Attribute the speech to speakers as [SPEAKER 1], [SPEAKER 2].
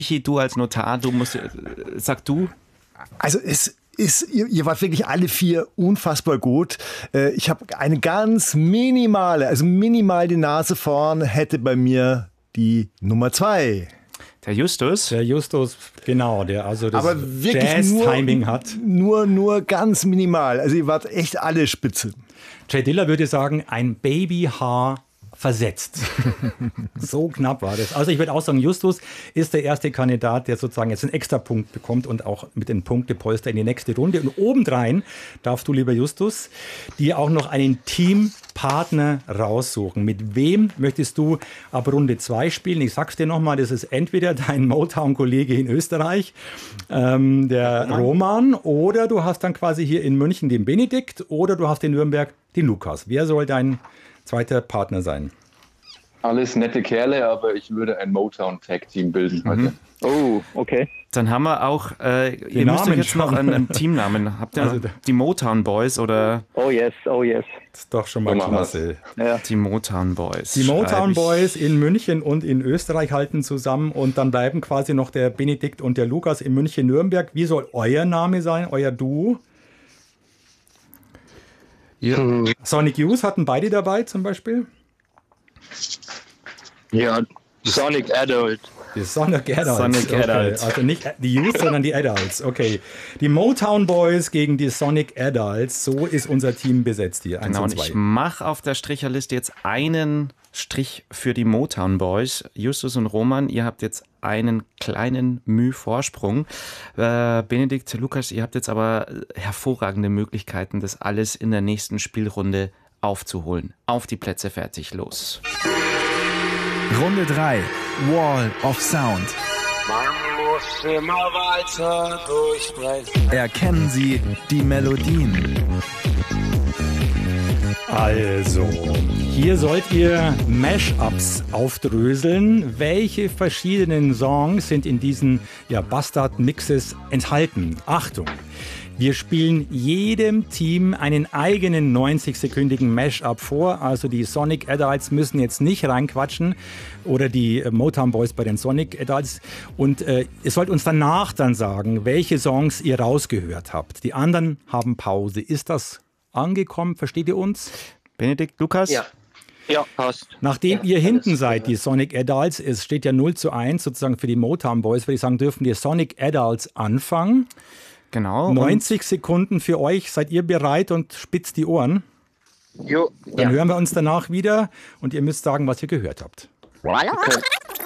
[SPEAKER 1] Michi, du als Notar, sag du.
[SPEAKER 2] Also ihr wart wirklich alle 4 unfassbar gut. Ich habe eine ganz minimal die Nase vorn, hätte bei mir die Nummer 2.
[SPEAKER 1] Der Justus,
[SPEAKER 3] genau, der also das
[SPEAKER 2] Jazz-Timing
[SPEAKER 3] hat.
[SPEAKER 2] Nur ganz minimal. Also ihr wart echt alle spitze.
[SPEAKER 3] Jay Diller würde sagen, ein Babyhaar versetzt. So knapp war das. Also ich würde auch sagen, Justus ist der erste Kandidat, der sozusagen jetzt einen Extrapunkt bekommt und auch mit dem Punktepolster in die nächste Runde. Und obendrein darfst du, lieber Justus, dir auch noch einen Teampartner raussuchen. Mit wem möchtest du ab Runde 2 spielen? Ich sag's dir nochmal, das ist entweder dein Motown-Kollege in Österreich, der Roman, oder du hast dann quasi hier in München den Benedikt, oder du hast in Nürnberg den Lukas. Wer soll dein zweiter Partner sein?
[SPEAKER 4] Alles nette Kerle, aber ich würde ein Motown-Tag-Team bilden heute.
[SPEAKER 5] Oh, okay.
[SPEAKER 1] Dann haben wir auch, ihr müsst euch jetzt noch einen Teamnamen. Habt ihr die Motown Boys oder?
[SPEAKER 5] Oh yes.
[SPEAKER 3] Das ist doch schon mal klasse.
[SPEAKER 5] Ja.
[SPEAKER 1] Die Motown Boys.
[SPEAKER 3] Die Motown Boys in München und in Österreich halten zusammen und dann bleiben quasi noch der Benedikt und der Lukas in München-Nürnberg. Wie soll euer Name sein, euer Duo?
[SPEAKER 1] Ja.
[SPEAKER 3] Sonic Youth hatten beide dabei zum Beispiel?
[SPEAKER 5] Ja, Sonic Adult.
[SPEAKER 3] Die Sonic Adults. Also nicht die Youth, sondern die Adults. Okay. Die Motown Boys gegen die Sonic Adults. So ist unser Team besetzt hier.
[SPEAKER 1] Genau, und ich mache auf der Stricherliste jetzt einen Strich für die Motown Boys. Justus und Roman, ihr habt jetzt einen kleinen Mühe-Vorsprung. Benedikt, Lukas, ihr habt jetzt aber hervorragende Möglichkeiten, das alles in der nächsten Spielrunde aufzuholen. Auf die Plätze, fertig, los.
[SPEAKER 6] Runde 3, Wall of Sound.
[SPEAKER 7] Man muss immer weiter durchbrechen.
[SPEAKER 6] Erkennen Sie die Melodien.
[SPEAKER 3] Also, hier sollt ihr Mashups aufdröseln. Welche verschiedenen Songs sind in diesen Bastard-Mixes enthalten? Achtung! Wir spielen jedem Team einen eigenen 90-sekündigen Mashup vor. Also die Sonic Adults müssen jetzt nicht reinquatschen oder die Motown Boys bei den Sonic Adults. Und ihr sollt uns danach dann sagen, welche Songs ihr rausgehört habt. Die anderen haben Pause. Ist das angekommen? Versteht ihr uns?
[SPEAKER 1] Benedikt, Lukas?
[SPEAKER 5] Ja. Ja, passt.
[SPEAKER 3] Nachdem ihr hinten seid, die Sonic Adults, es steht ja 0:1 sozusagen für die Motown Boys, würde ich sagen, dürfen die Sonic Adults anfangen.
[SPEAKER 1] Genau.
[SPEAKER 3] 90 Sekunden für euch. Seid ihr bereit und spitzt die Ohren?
[SPEAKER 5] Jo.
[SPEAKER 3] Dann hören wir uns danach wieder und ihr müsst sagen, was ihr gehört habt.
[SPEAKER 5] Okay.